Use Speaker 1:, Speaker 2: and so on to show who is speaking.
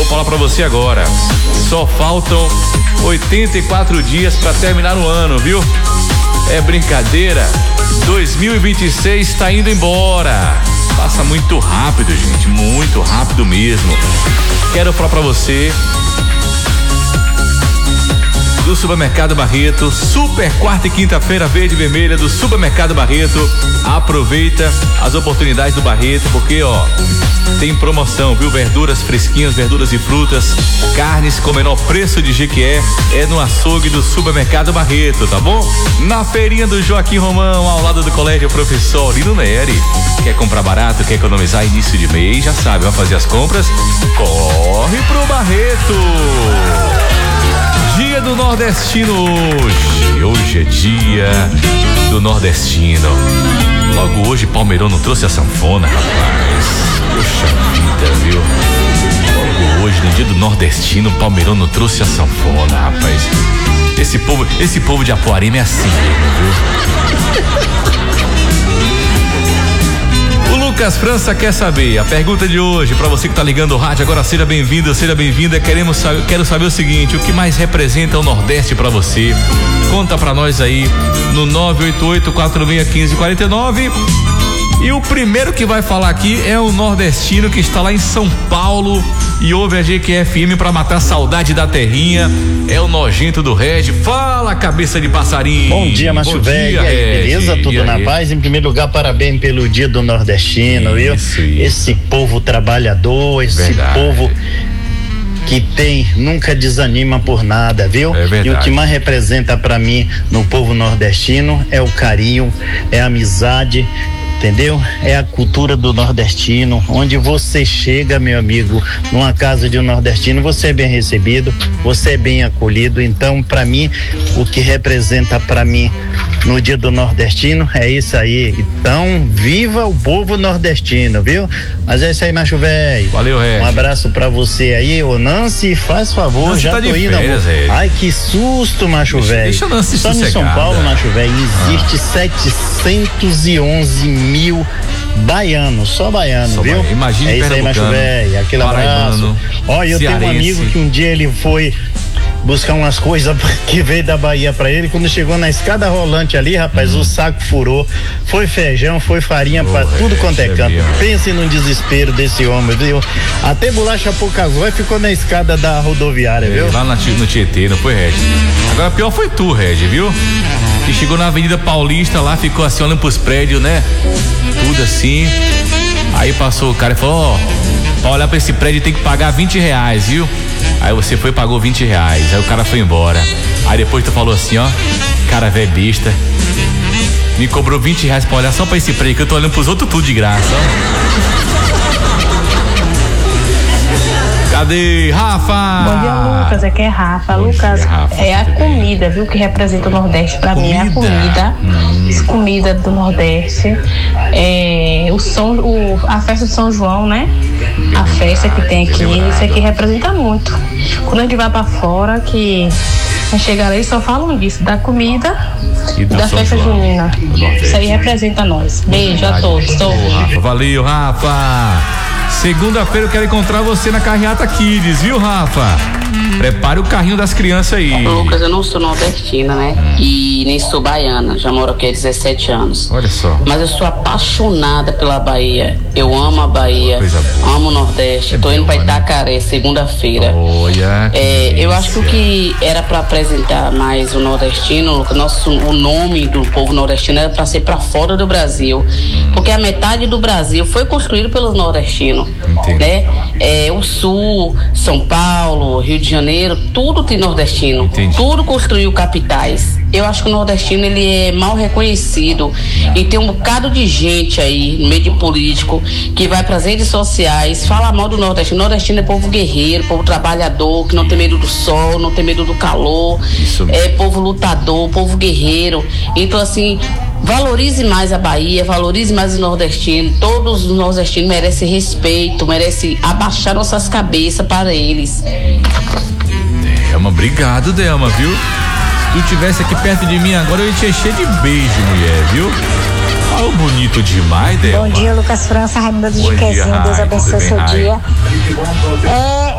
Speaker 1: Vou falar pra você agora. Só faltam 84 dias pra terminar o ano, viu? É brincadeira. 2026 tá indo embora. Passa muito rápido, gente, muito rápido mesmo. Quero falar pra você do Supermercado Barreto, super quarta e quinta-feira verde e vermelha do Supermercado Barreto. Aproveita as oportunidades do Barreto, porque tem promoção, viu? Verduras fresquinhas, verduras e frutas, carnes com menor preço de Jequié, é no açougue do Supermercado Barreto, tá bom? Na feirinha do Joaquim Romão, ao lado do Colégio Professor Aurino Neri. Quer comprar barato, quer economizar início de mês, já sabe, vai fazer as compras, corre pro Barreto. Dia do Nordestino hoje é dia do Nordestino. Logo hoje Palmeirão não trouxe a sanfona, rapaz. Poxa vida, viu? Logo hoje, no dia do Nordestino, Palmeirão não trouxe a sanfona, rapaz. Esse povo de Apuarema é assim mesmo, viu? O Lucas França quer saber, a pergunta de hoje, pra você que tá ligando o rádio agora, seja bem-vindo, seja bem-vinda. Quero saber o seguinte: o que mais representa o Nordeste pra você? Conta pra nós aí no 988-461549. E o primeiro que vai falar aqui é o nordestino que está lá em São Paulo e ouve a GQFM pra matar a saudade da terrinha. É o nojento do Regi. Fala, cabeça de passarinho.
Speaker 2: Bom dia, macho velho. Beleza? Tudo na paz? Em primeiro lugar, parabéns pelo dia do nordestino, viu? Esse povo trabalhador, esse povo que nunca desanima por nada, viu? E o que mais representa pra mim no povo nordestino é o carinho, é a amizade, entendeu? É a cultura do nordestino, onde você chega, meu amigo, numa casa de um nordestino, você é bem recebido, você é bem acolhido. Então, pra mim, o que representa pra mim no dia do nordestino é isso aí. Então, viva o povo nordestino, viu? Mas é isso aí, macho velho.
Speaker 1: Valeu, Regi.
Speaker 2: Um abraço pra você aí, ô Nancy, faz favor, Nancy, já tá tô indo, amor. Ai, que susto, macho velho. Só em São Paulo, macho velho, existe 711 mil baianos, só baiano, viu?
Speaker 1: Imagina,
Speaker 2: é isso aí, macho velho, aquele abraço. Ó, eu tenho um amigo que um dia ele foi buscar umas coisas que veio da Bahia pra ele. Quando chegou na escada rolante ali, rapaz, o saco furou. Foi feijão, foi farinha pra tudo quanto é canto. Pense no desespero desse homem, viu? Até bolacha Pocazói ficou na escada da rodoviária, viu?
Speaker 1: Lá no Tietê, não foi, Regi? Agora pior foi tu, Regi, viu? Que chegou na Avenida Paulista lá, ficou assim olhando pros prédios, né? Tudo assim. Aí passou o cara e falou: pra olhar pra esse prédio tem que pagar R$20, viu? Aí você foi e pagou R$20. Aí o cara foi embora. Aí depois tu falou assim, cara velho besta, me cobrou R$20 pra olhar só pra esse prédio que eu tô olhando pros outros tudo de graça, Cadê? Rafa!
Speaker 3: Bom dia, Lucas. Aqui é Rafa. Lucas, é a comida, viu, que representa o Nordeste pra mim. É a comida. Comida do Nordeste. A festa de São João, né? A festa que tem aqui, isso aqui representa muito. Quando a gente vai pra fora, que a chegar aí só falam disso, da comida e da festa junina. Isso aí representa nós. Beijo a todos.
Speaker 1: Valeu, Rafa. Segunda-feira eu quero encontrar você na Carreata Kids, viu, Rafa? Prepare o carrinho das crianças aí.
Speaker 4: Lucas, eu não sou nordestina, né? E nem sou baiana, já moro aqui há 17 anos.
Speaker 1: Olha só.
Speaker 4: Mas eu sou apaixonada pela Bahia. Eu amo a Bahia, amo o Nordeste. Tô indo pra Itacaré segunda-feira.
Speaker 1: Olha.
Speaker 4: Eu acho que o que era pra apresentar mais o nordestino, o nome do povo nordestino era pra ser pra fora do Brasil. Porque a metade do Brasil foi construído pelos nordestinos, né? O Sul, São Paulo, Rio de Janeiro, tudo tem nordestino. Tudo construiu capitais. Eu acho que o nordestino, ele é mal reconhecido e tem um bocado de gente aí no meio de político que vai para as redes sociais, fala mal do nordestino. O nordestino é povo guerreiro, povo trabalhador, que não tem medo do sol, não tem medo do calor, é povo lutador, povo guerreiro. Então, assim, valorize mais a Bahia, valorize mais os nordestinos. Todos os nordestinos merecem respeito, merecem abaixar nossas cabeças para eles.
Speaker 1: Delma, obrigado, Delma, viu? Se tu tivesse aqui perto de mim agora, eu ia te encher de beijo, mulher, viu? Fala bonito demais, Delma.
Speaker 5: Bom dia, Lucas França, Raimundo de Quezinho, Deus abençoe seu dia.